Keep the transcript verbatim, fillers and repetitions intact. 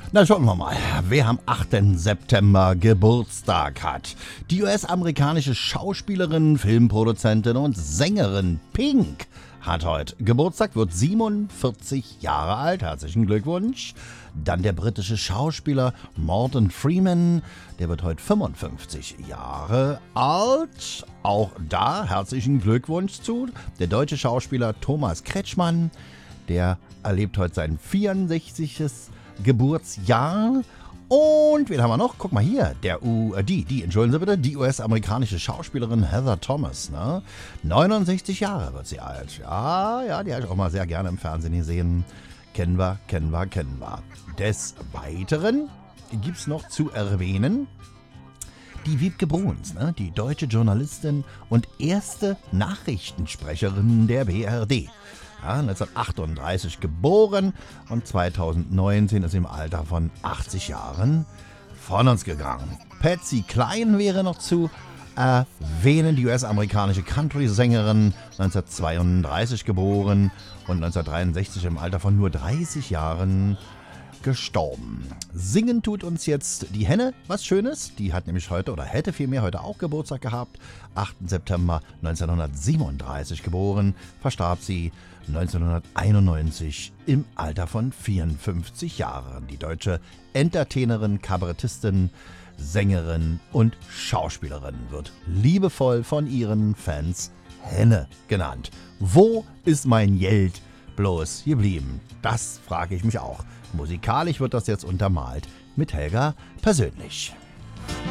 Na, schauen wir mal, wer am achten September Geburtstag hat. Die U S-amerikanische Schauspielerin, Filmproduzentin und Sängerin Pink hat heute Geburtstag, wird siebenundvierzig Jahre alt. Herzlichen Glückwunsch. Dann der britische Schauspieler Morgan Freeman, der wird heute fünfundfünfzig Jahre alt. Auch da herzlichen Glückwunsch zu. Der deutsche Schauspieler Thomas Kretschmann, der erlebt heute sein vierundsechzigstes Geburtsjahr. Und wen haben wir noch? Guck mal hier, der U, äh, die, die, entschuldigen Sie bitte, die U S-amerikanische Schauspielerin Heather Thomas, ne? neunundsechzig Jahre wird sie alt. Ja, ja, die habe ich auch mal sehr gerne im Fernsehen gesehen. Kennen wir, kennen wir, kennen wir. Des Weiteren gibt es noch zu erwähnen die Wiebke Bruns, ne? Die deutsche Journalistin und erste Nachrichtensprecherin der B R D. Ja, neunzehnhundertachtunddreißig geboren und zweitausendneunzehn ist im Alter von achtzig Jahren von uns gegangen. Patsy Cline wäre noch zu erwähnen, die U S-amerikanische Country-Sängerin, neunzehnhundertzweiunddreißig geboren und neunzehnhundertdreiundsechzig im Alter von nur dreißig Jahren gestorben. Singen tut uns jetzt die Henne was Schönes. Die hat nämlich heute oder hätte vielmehr heute auch Geburtstag gehabt. achten September neunzehnhundertsiebenunddreißig geboren, verstarb sie neunzehnhunderteinundneunzig im Alter von vierundfünfzig Jahren. Die deutsche Entertainerin, Kabarettistin, Sängerin und Schauspielerin wird liebevoll von ihren Fans Henne genannt. Wo ist mein Geld bloß geblieben? Das frage ich mich auch. Musikalisch wird das jetzt untermalt mit Helga persönlich.